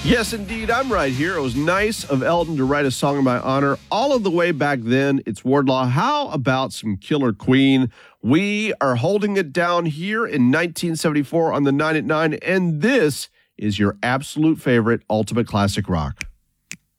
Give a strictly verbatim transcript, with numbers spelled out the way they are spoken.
Yes, indeed, I'm right here. It was nice of Elton to write a song in my honor all of the way back then. It's Wardlaw. How about some Killer Queen? We are holding it down here in nineteen seventy-four on the nine at nine, and this is your absolute favorite Ultimate Classic Rock.